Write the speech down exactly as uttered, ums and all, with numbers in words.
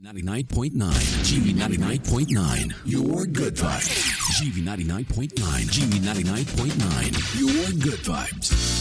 ninety-nine point nine. G V ninety-nine point nine. Your good vibes. G V ninety-nine point nine. G V ninety-nine point nine. Your good vibes.